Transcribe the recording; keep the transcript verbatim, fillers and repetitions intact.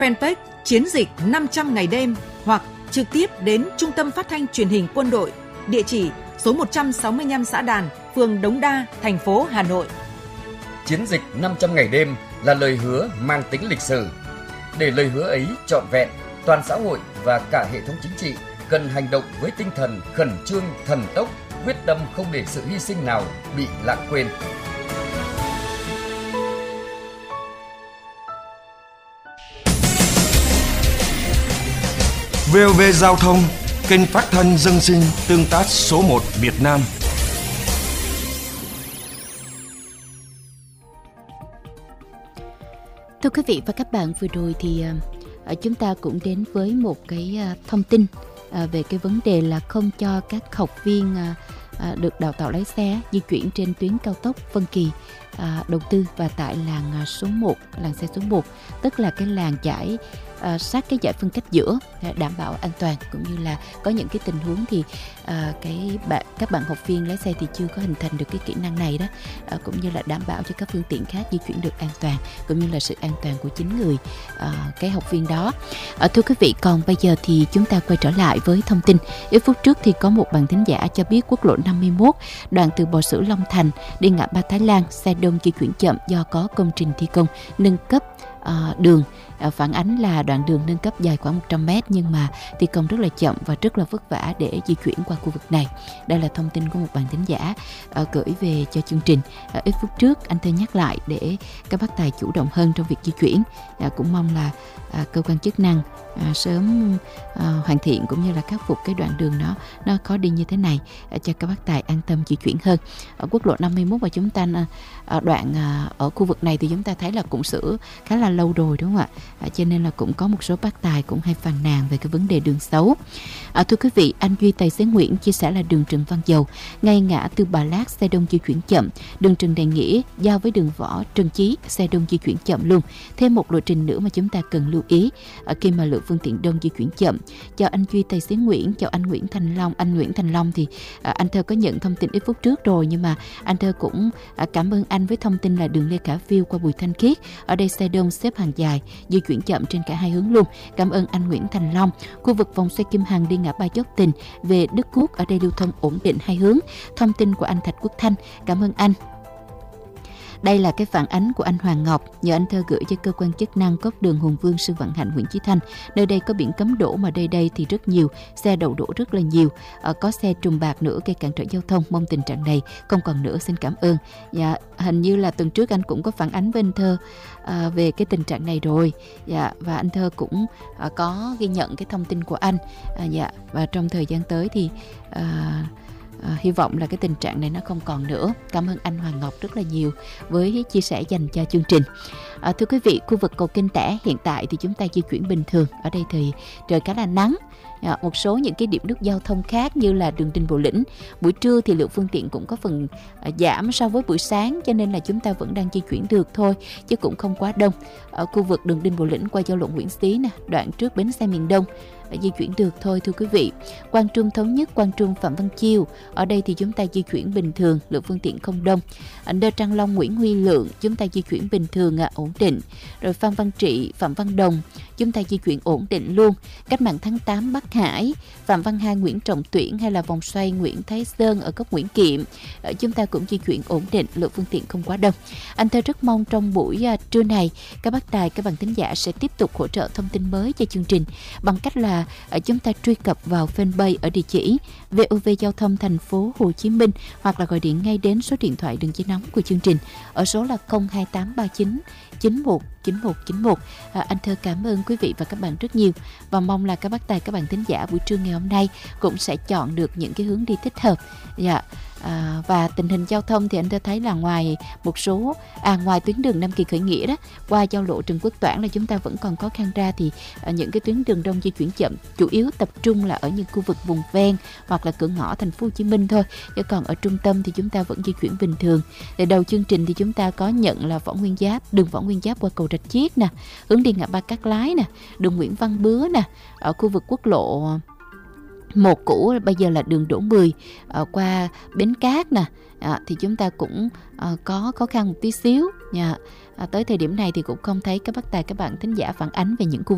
fanpage Chiến dịch năm trăm ngày đêm hoặc trực tiếp đến Trung tâm Phát thanh Truyền hình Quân đội, địa chỉ số một trăm sáu mươi lăm Xã Đàn, phường Đống Đa, thành phố Hà Nội. Chiến dịch năm trăm ngày đêm là lời hứa mang tính lịch sử. Để lời hứa ấy trọn vẹn, toàn xã hội và cả hệ thống chính trị cần hành động với tinh thần khẩn trương, thần tốc, quyết tâm không để sự hy sinh nào bị lãng quên. vê o vê Giao thông, kênh phát thanh dân sinh tương tác số một Việt Nam. Thưa quý vị và các bạn, vừa rồi thì uh, chúng ta cũng đến với một cái uh, thông tin uh, về cái vấn đề là không cho các học viên uh, uh, được đào tạo lái xe di chuyển trên tuyến cao tốc Vân Kỳ uh, đầu tư và tại làn uh, số một, làn xe số một, tức là cái làn giải À, sát cái giải phân cách giữa, đảm bảo an toàn, cũng như là có những cái tình huống thì à, cái bạn các bạn học viên lái xe thì chưa có hình thành được cái kỹ năng này đó, à, cũng như là đảm bảo cho các phương tiện khác di chuyển được an toàn, cũng như là sự an toàn của chính người à, cái học viên đó. À, thưa quý vị, còn bây giờ thì chúng ta quay trở lại với thông tin. Ít phút trước thì có một bạn thính giả cho biết quốc lộ năm mươi mốt đoạn từ Bò Sữa Long Thành đi ngã ba Thái Lan, xe đông di chuyển chậm do có công trình thi công nâng cấp à, đường. À, phản ánh là đoạn đường nâng cấp dài khoảng một trăm mét nhưng mà thi công rất là chậm và rất là vất vả để di chuyển qua khu vực này. Đây là thông tin của một bạn thính giả à, gửi về cho chương trình. À, ít phút trước anh Thơ nhắc lại để các bác tài chủ động hơn trong việc di chuyển. À, cũng mong là à, cơ quan chức năng à, sớm à, hoàn thiện cũng như là khắc phục cái đoạn đường nó nó khó đi như thế này à, cho các bác tài an tâm di chuyển hơn. Ở quốc lộ năm mươi mốt và chúng ta à, đoạn à, ở khu vực này thì chúng ta thấy là cũng sửa khá là lâu rồi, đúng không ạ? À, cho nên là cũng có một số bác tài cũng hay phàn nàn về cái vấn đề đường xấu. À, thưa quý vị, anh Duy tài xế Nguyễn chia sẻ là đường Trần Văn Dầu ngay ngã Tư Bà Lát xe đông di chuyển chậm, đường Trần Đại Nghĩa giao với đường Võ Trần Chí xe đông di chuyển chậm luôn. Thêm một lộ trình nữa mà chúng ta cần lưu ý à, khi mà lượng phương tiện đông di chuyển chậm. Cho anh Duy tài xế Nguyễn, cho anh Nguyễn Thành Long, anh Nguyễn Thành Long thì à, anh Thơ có nhận thông tin ít phút trước rồi, nhưng mà anh Thơ cũng à, cảm ơn anh với thông tin là đường Lê Khả Phiêu qua Bùi Thanh Khiết ở đây xe đông xếp hàng dài di chuyển chậm trên cả hai hướng luôn. Cảm ơn anh Nguyễn Thành Long. Khu vực vòng xoay Kim Hằng đi ngã ba Dốc Tình về Đức Quốc ở đây lưu thông ổn định hai hướng. Thông tin của anh Thạch Quốc Thanh, cảm ơn anh. Đây là cái phản ánh của anh Hoàng Ngọc, nhờ anh Thơ gửi cho cơ quan chức năng cốc đường Hùng Vương, Sư Vạn Hạnh, Nguyễn Chí Thanh. Nơi đây có biển cấm đổ mà đây đây thì rất nhiều, xe đậu đổ rất là nhiều. À, có xe trùng bạc nữa gây cản trở giao thông. Mong tình trạng này không còn nữa, xin cảm ơn. Dạ, hình như là tuần trước anh cũng có phản ánh với anh Thơ à, về cái tình trạng này rồi. Dạ, và anh Thơ cũng à, có ghi nhận cái thông tin của anh. À, dạ, và trong thời gian tới thì à, À, hy vọng là cái tình trạng này nó không còn nữa. Cảm ơn anh Hoàng Ngọc rất là nhiều với chia sẻ dành cho chương trình. À, thưa quý vị, khu vực cầu Kênh Tẻ hiện tại thì chúng ta di chuyển bình thường. Ở đây thì trời khá là nắng. À, một số những cái điểm nút giao thông khác như là đường Đinh Bộ Lĩnh, buổi trưa thì lượng phương tiện cũng có phần à, giảm so với buổi sáng, cho nên là chúng ta vẫn đang di chuyển được thôi chứ cũng không quá đông. Ở khu vực đường Đinh Bộ Lĩnh qua giao lộ Nguyễn Xí nè, đoạn trước bến xe miền Đông di chuyển được thôi thưa quý vị. Quang Trung Thống Nhất, Quang Trung Phạm Văn Chiêu, ở đây thì chúng ta di chuyển bình thường, lượng phương tiện không đông. Ở Đơ Trang Long, Nguyễn Huy Lượng chúng ta di chuyển bình thường, à, ổn định. Rồi Phan Văn Trị, Phạm Văn Đồng chúng ta di chuyển ổn định luôn. Cách mạng tháng tám Bắc Hải, Phạm Văn Hai, Nguyễn Trọng Tuyển hay là vòng xoay Nguyễn Thái Sơn ở góc Nguyễn Kiệm, ở chúng ta cũng di chuyển ổn định, lượng phương tiện không quá đông. Anh Thơ rất mong trong buổi à, trưa này các bác tài, các bạn thính giả sẽ tiếp tục hỗ trợ thông tin mới cho chương trình bằng cách là ở chúng ta truy cập vào fanpage ở địa chỉ vê o vê Giao thông Thành phố Hồ Chí Minh, hoặc là gọi điện ngay đến số điện thoại đường dây nóng của chương trình ở số là không hai tám ba chín chín một chín một chín một. À, anh Thơ cảm ơn quý vị và các bạn rất nhiều và mong là các bác tài, các bạn thính giả buổi trưa ngày hôm nay cũng sẽ chọn được những cái hướng đi thích hợp. Dạ. À, và tình hình giao thông thì anh Thơ thấy là ngoài một số à, ngoài tuyến đường Nam Kỳ Khởi Nghĩa đó qua giao lộ Trần Quốc Toản là chúng ta vẫn còn khó khăn ra, thì à, những cái tuyến đường đông di chuyển chậm chủ yếu tập trung là ở những khu vực vùng ven hoặc là cửa ngõ thành phố Hồ Chí Minh thôi, chứ còn ở trung tâm thì chúng ta vẫn di chuyển bình thường. Để đầu chương trình thì chúng ta có nhận là Võ Nguyên Giáp, đường Võ Nguyên Giáp qua cầu Rạch Chiếc nè, hướng đi ngã ba Cát Lái nè, đường Nguyễn Văn Bứa nè, ở khu vực quốc lộ một cũ bây giờ là đường Đỗ Mười uh, qua Bến Cát nè, uh, thì chúng ta cũng uh, có khó khăn một tí xíu nha. Uh, tới thời điểm này thì cũng không thấy các bác tài, các bạn thính giả phản ánh về những khu vực